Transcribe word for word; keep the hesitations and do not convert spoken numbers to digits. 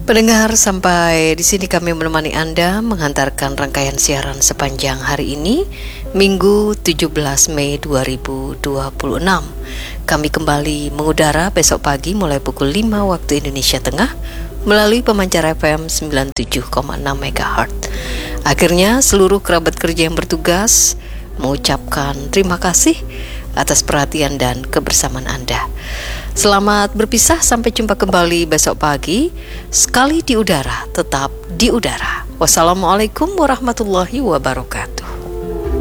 Pendengar, sampai di sini kami menemani Anda menghantarkan rangkaian siaran sepanjang hari ini, Minggu tujuh belas Mei dua ribu dua puluh enam. Kami kembali mengudara besok pagi mulai pukul lima waktu Indonesia Tengah melalui pemancar F M sembilan puluh tujuh koma enam megahertz. Akhirnya seluruh kerabat kerja yang bertugas mengucapkan terima kasih atas perhatian dan kebersamaan Anda. Selamat berpisah, sampai jumpa kembali besok pagi. Sekali di udara, tetap di udara. Wassalamualaikum warahmatullahi wabarakatuh.